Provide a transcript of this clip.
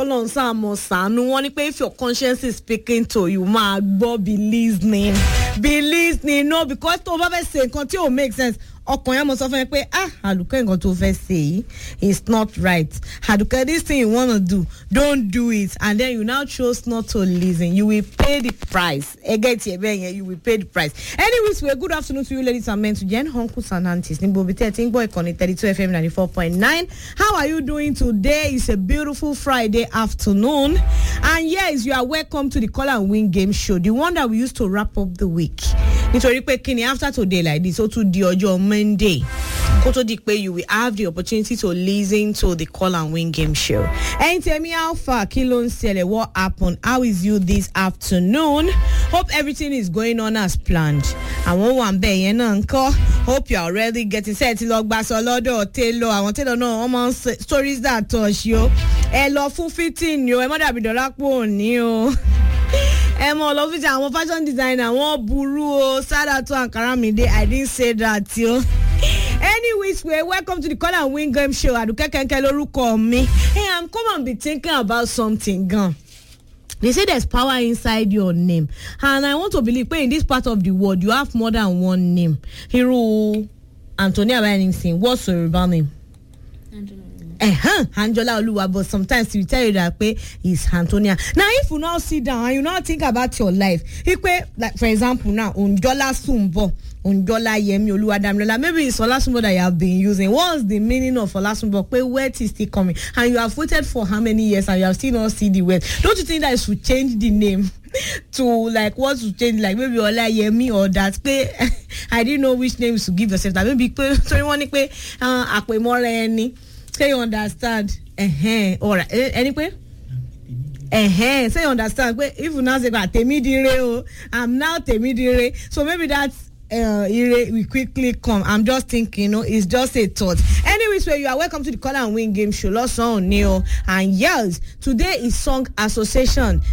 Kolon Samo Sanu, one if your conscience is speaking to you, ma be listening. Be listening, no, because to over say continue make sense. Okonya must often pay Aduke nkan to first say it's not right. Aduke, this thing you want to do, don't do it, and then you now chose not to listen. You will pay the price. You will pay the price. Anyways, good afternoon to you, ladies and men, to Jen, uncles and aunties. Nimbo Bite Tingboy Koni 32 FM 94.9. How are you doing today? It's a beautiful Friday afternoon, and yes, you are welcome to the Call and Win Game Show, the one that we used to wrap up the week. After today like this, so to the Monday, you will have the opportunity to listen to the Call and Win Game Show. And tell me how far Kilon Sele, what happened? How is you this afternoon? Hope everything is going on as planned. I want one bay and uncle. Hope you are already getting set to log back or Taylor. I want to know how stories that touch you. Hello, full fitting you. I'm not be the lack one you. All of it, I'm a fashion designer. One buru, Sada to Ankaramide. I didn't say that, yo. Anyways, welcome to the Call and Win Game Show. Aduke Kenkeloru call me. Hey, I'm come and be thinking about something, gun. They say there's power inside your name, and I want to believe in this part of the world you have more than one name. Hero Antonia Wellington. What's your Yoruba name? Anjola Oluwa, but sometimes we tell you that is Antonia. Now, if you now sit down and you now think about your life, like for example, now Unjola Sumbo, Unjola Yemi Oluwadamilola, maybe it's Olasumbo that you have been using. What's the meaning of Olasumbo? Where is still coming? And you have waited for how many years and you have still not seen the word? Don't you think that you should change the name to like what to change, like maybe Ola Yemi or that? I didn't know which names to give yourself. That maybe Akwe Moreni. Say you understand? All right. Anyway? Say you understand? If you now say Temidire, I'm now Temidire. So maybe that's we quickly come. I'm just thinking, it's just a thought. Anyways, you are welcome to the Call and Win Game Show. Lots on Neo and yes, today is Song Association